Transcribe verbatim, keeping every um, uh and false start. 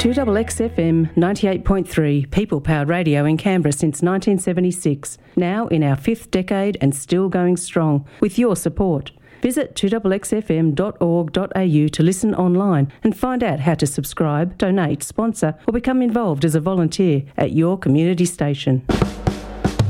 two X X F M ninety-eight point three, people-powered radio in Canberra since nineteen seventy-six. Now in our fifth decade and still going strong, with your support. Visit two X X F M dot org dot a u to listen online and find out how to subscribe, donate, sponsor or become involved as a volunteer at your community station.